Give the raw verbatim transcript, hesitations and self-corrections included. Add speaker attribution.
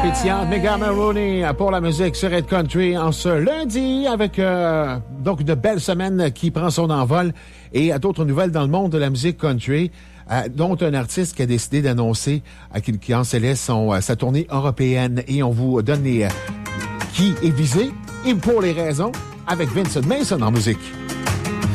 Speaker 1: pétillante Mega Maroney pour la musique sur Red Country en ce lundi avec euh, donc de belles semaines qui prend son envol et d'autres nouvelles dans le monde de la musique country, euh, dont un artiste qui a décidé d'annoncer euh, qu'il cancellait son, euh, sa tournée européenne et on vous donne les, euh, qui est visé et pour les raisons avec Vincent Mason en musique.